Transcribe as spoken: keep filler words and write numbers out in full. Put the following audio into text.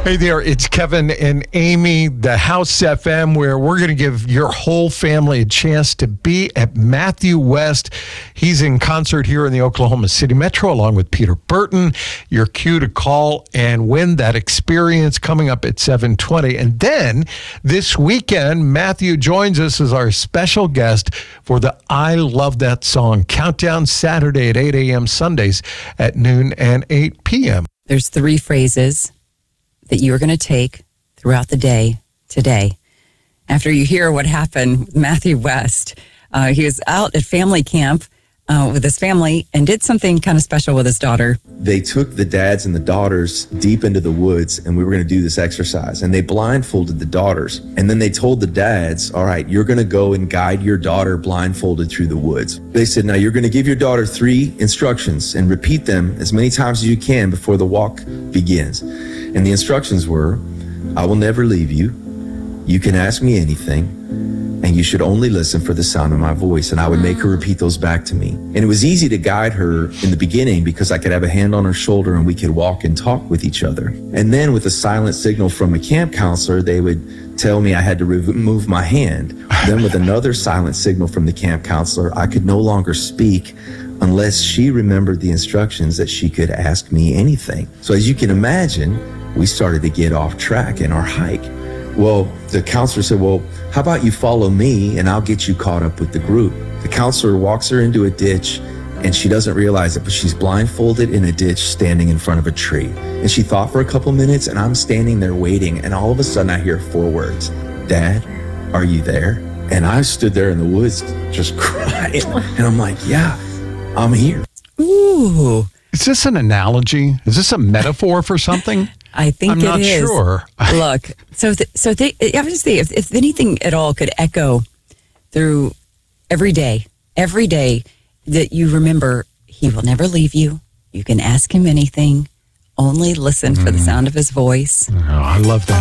Hey there, it's Kevin and Amy, the House F M, where we're going to give your whole family a chance to be at Matthew West. He's in concert here in the Oklahoma City Metro along with Peter Burton. Your cue to call and win that experience coming up at seven twenty. And then this weekend, Matthew joins us as our special guest for the I Love That Song Countdown, Saturday at eight a.m., Sundays at noon and eight p.m. There's three phrases that you're going to take throughout the day today. After you hear what happened with Matthew West, uh, he was out at family camp uh, with his family and did something kind of special with his daughter. They took the dads and the daughters deep into the woods, and we were going to do this exercise. And they blindfolded the daughters. And then they told the dads, all right, you're going to go and guide your daughter blindfolded through the woods. They said, now you're going to give your daughter three instructions and repeat them as many times as you can before the walk begins. And the instructions were, I will never leave you. You can ask me anything, and you should only listen for the sound of my voice. And I would make her repeat those back to me. And it was easy to guide her in the beginning because I could have a hand on her shoulder and we could walk and talk with each other. And then with a silent signal from a camp counselor, they would tell me I had to remove my hand. Then with another silent signal from the camp counselor, I could no longer speak unless she remembered the instructions that she could ask me anything. So as you can imagine, we started to get off track in our hike. Well, the counselor said, well, how about you follow me and I'll get you caught up with the group. The counselor walks her into a ditch and she doesn't realize it, but she's blindfolded in a ditch standing in front of a tree. And she thought for a couple minutes and I'm standing there waiting, and all of a sudden I hear four words, Dad, are you there? And I stood there in the woods just crying. And I'm like, yeah, I'm here. Ooh. Is this an analogy? Is this a metaphor for something? I think I'm it not is. sure. Look, so th- so they, obviously, if, if anything at all could echo through every day, every day that you remember, he will never leave you. You can ask him anything. Only listen mm. for the sound of his voice. Oh, I love that.